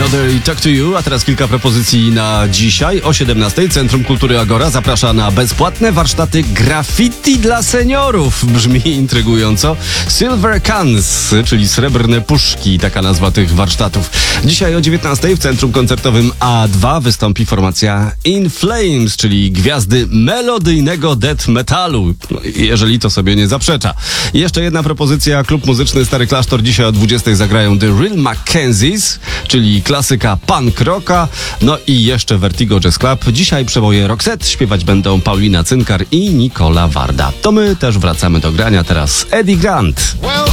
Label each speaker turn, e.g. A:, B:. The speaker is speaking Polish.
A: Another i Talk to You, a teraz kilka propozycji na dzisiaj. O 17:00 Centrum Kultury Agora zaprasza na bezpłatne warsztaty graffiti dla seniorów. Brzmi intrygująco. Silver Cans, czyli srebrne puszki, taka nazwa tych warsztatów. Dzisiaj o 19:00 w Centrum Koncertowym A2 wystąpi formacja In Flames, czyli gwiazdy melodyjnego death metalu, jeżeli to sobie nie zaprzecza. I jeszcze jedna propozycja. Klub muzyczny Stary Klasztor. Dzisiaj o 20:00 zagrają The Real Mackenzies, czyli klasyka punk rocka. No i jeszcze Vertigo Jazz Club. Dzisiaj przeboje Roxette śpiewać będą Paulina Cynkar i Nicola Warda. To my też wracamy do grania. Teraz Eddie Grant.